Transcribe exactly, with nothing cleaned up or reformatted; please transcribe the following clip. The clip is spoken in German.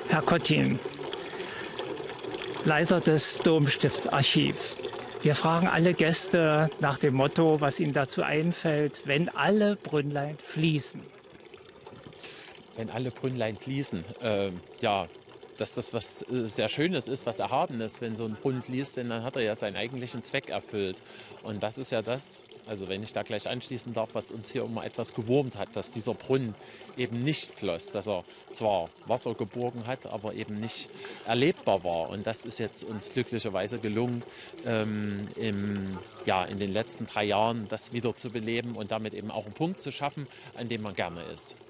Herr Kottin, Leiter des Domstiftsarchivs. Wir fragen alle Gäste nach dem Motto, was ihnen dazu einfällt, wenn alle Brünnlein fließen. Wenn alle Brünnlein fließen, äh, ja, dass das was äh, sehr Schönes ist, was Erhabenes, wenn so ein Brunnen fließt, denn dann hat er ja seinen eigentlichen Zweck erfüllt. Und das ist ja das, also wenn ich da gleich anschließen darf, was uns hier immer etwas gewurmt hat, dass dieser Brunnen eben nicht floss, dass er zwar Wasser geborgen hat, aber eben nicht erlebbar war. Und das ist jetzt uns glücklicherweise gelungen, ähm, im, ja, in den letzten drei Jahren das wieder zu beleben und damit eben auch einen Punkt zu schaffen, an dem man gerne ist.